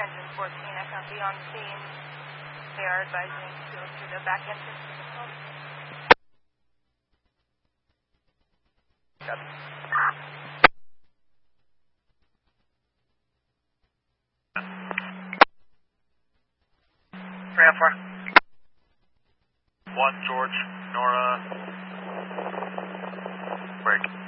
engine 14, I copy on scene. They are advising to go through the back entrance of the home. Copy. How far? 1 George, Nora, break.